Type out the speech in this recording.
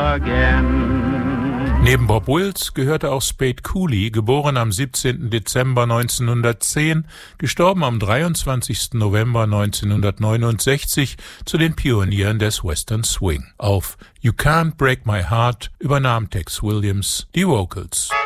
again. Neben Bob Wills gehörte auch Spade Cooley, geboren am 17. Dezember 1910, gestorben am 23. November 1969, zu den Pionieren des Western Swing. Auf You Can't Break My Heart übernahm Tex Williams die Vocals.